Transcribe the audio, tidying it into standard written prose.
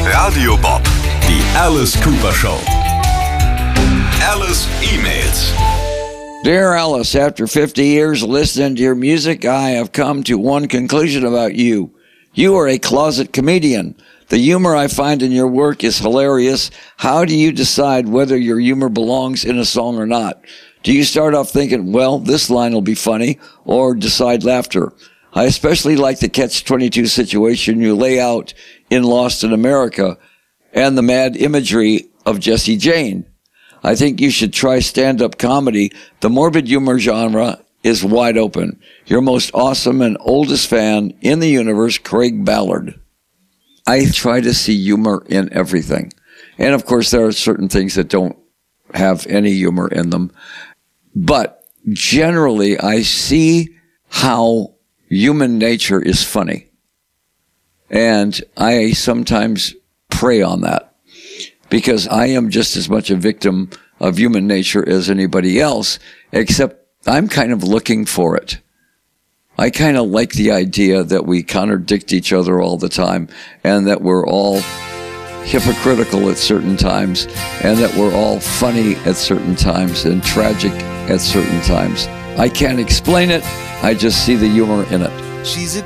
Radio Bob, die Alice Cooper Show. Alice E-Mails. Dear Alice, after 50 years listening to your music, I have come to one conclusion about you. You are a closet comedian. The humor I find in your work is hilarious. How do you decide whether your humor belongs in a song or not? Do you start off thinking, well, this line will be funny, or decide laughter? I especially like the catch-22 situation you lay out in Lost in America and the mad imagery of Jesse Jane. I think you should try stand-up comedy. The morbid humor genre is wide open. Your most awesome and oldest fan in the universe, Craig Ballard. I try to see humor in everything. And of course, there are certain things that don't have any humor in them. But generally, I see how human nature is funny. And I sometimes prey on that because I am just as much a victim of human nature as anybody else, except I'm kind of looking for it. I kind of like the idea that we contradict each other all the time and that we're all hypocritical at certain times and that we're all funny at certain times and tragic at certain times. I can't explain it. I just see the humor in it. She's a